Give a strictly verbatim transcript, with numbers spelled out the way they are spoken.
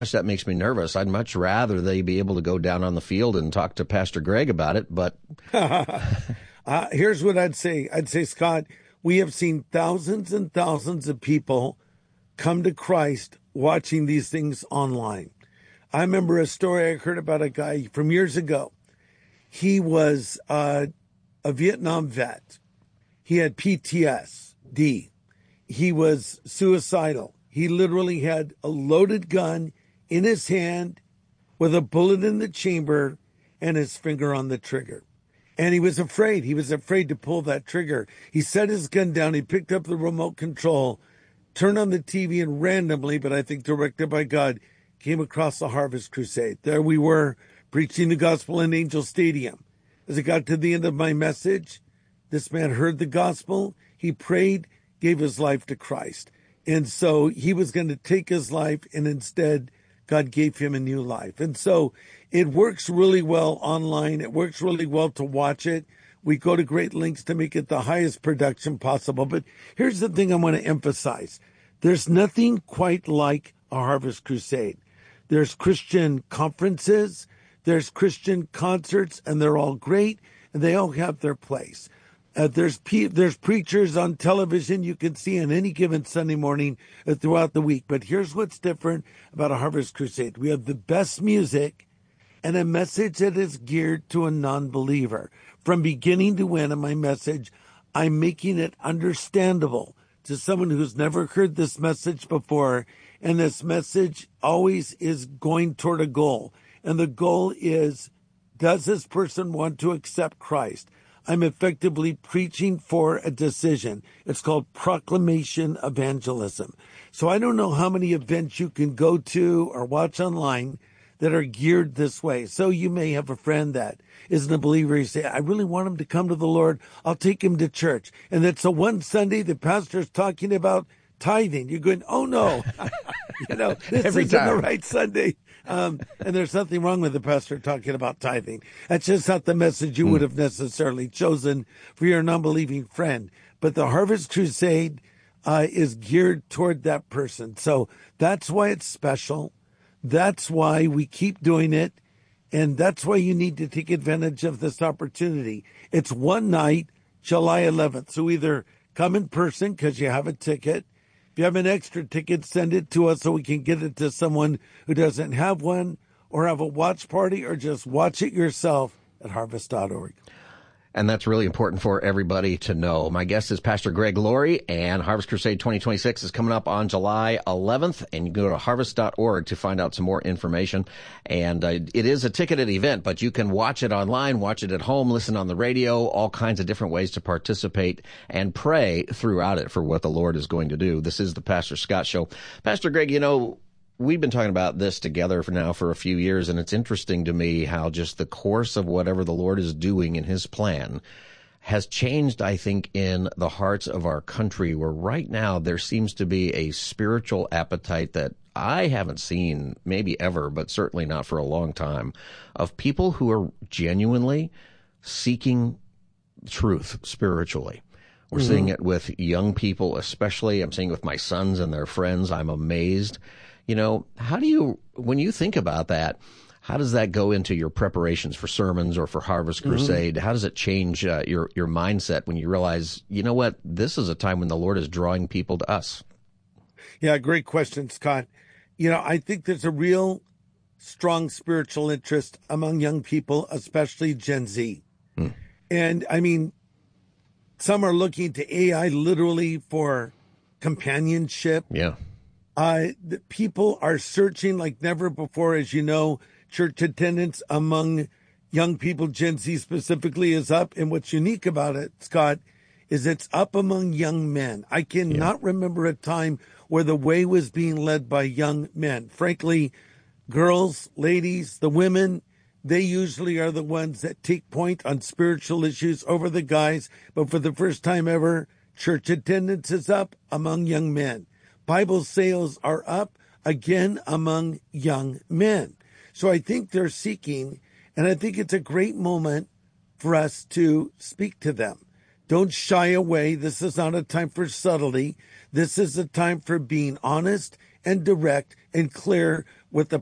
that makes me nervous. I'd much rather they be able to go down on the field and talk to Pastor Greg about it. But uh, here's what I'd say. I'd say, Scott, we have seen thousands and thousands of people come to Christ watching these things online. I remember a story I heard about a guy from years ago. He was uh, a Vietnam vet. He had P T S D. He was suicidal. He literally had a loaded gun in his hand with a bullet in the chamber and his finger on the trigger. And he was afraid. He was afraid to pull that trigger. He set his gun down. He picked up the remote control, turned on the T V, and randomly, but I think directed by God, came across the Harvest Crusade. There we were, preaching the gospel in Angel Stadium. As I got to the end of my message, this man heard the gospel. He prayed, gave his life to Christ. And so he was going to take his life, and instead God gave him a new life. And so it works really well online. It works really well to watch it. We go to great lengths to make it the highest production possible. But here's the thing I want to emphasize. There's nothing quite like a Harvest Crusade. There's Christian conferences, there's Christian concerts, and they're all great, and they all have their place. Uh, there's pe- there's preachers on television you can see on any given Sunday morning uh, throughout the week. But here's what's different about a Harvest Crusade. We have the best music and a message that is geared to a non-believer. From beginning to end in my message, I'm making it understandable to someone who's never heard this message before. And this message always is going toward a goal. And the goal is, does this person want to accept Christ? I'm effectively preaching for a decision. It's called proclamation evangelism. So I don't know how many events you can go to or watch online that are geared this way. So you may have a friend that isn't a believer. You say, I really want him to come to the Lord. I'll take him to church. And it's a one Sunday the pastor's talking about tithing. You're going, oh no, you know, this Every isn't time. the right Sunday. Um, and there's nothing wrong with the pastor talking about tithing. That's just not the message you mm. would have necessarily chosen for your non-believing friend. But the Harvest Crusade uh, is geared toward that person. So that's why it's special. That's why we keep doing it. And that's why you need to take advantage of this opportunity. It's one night, July eleventh. So either come in person because you have a ticket. If you have an extra ticket, send it to us so we can get it to someone who doesn't have one, or have a watch party, or just watch it yourself at harvest dot org. And that's really important for everybody to know. My guest is Pastor Greg Laurie, and Harvest Crusade twenty twenty-six is coming up on July eleventh, and you can go to harvest dot org to find out some more information. And uh, it is a ticketed event, but you can watch it online, watch it at home, listen on the radio, all kinds of different ways to participate and pray throughout it for what the Lord is going to do. This is the Pastor Scott Show. Pastor Greg, you know, we've been talking about this together for now for a few years, and it's interesting to me how just the course of whatever the Lord is doing in his plan has changed, I think, in the hearts of our country, where right now there seems to be a spiritual appetite that I haven't seen maybe ever, but certainly not for a long time, of people who are genuinely seeking truth spiritually. We're mm-hmm. seeing it with young people especially. I'm seeing it with my sons and their friends. I'm amazed. You know, how do you, when you think about that, how does that go into your preparations for sermons or for Harvest Crusade? Mm-hmm. How does it change uh, your, your mindset when you realize, you know what, this is a time when the Lord is drawing people to us? Yeah, great question, Scott. You know, I think there's a real strong spiritual interest among young people, especially Gen Z. Hmm. And I mean, some are looking to A I literally for companionship. Yeah. Uh, the people are searching like never before. As you know, church attendance among young people, Gen Z specifically, is up. And what's unique about it, Scott, is it's up among young men. I cannot yeah. remember a time where the way was being led by young men. Frankly, girls, ladies, the women, they usually are the ones that take point on spiritual issues over the guys. But for the first time ever, church attendance is up among young men. Bible sales are up again among young men. So I think they're seeking, and I think it's a great moment for us to speak to them. Don't shy away. This is not a time for subtlety. This is a time for being honest and direct and clear with the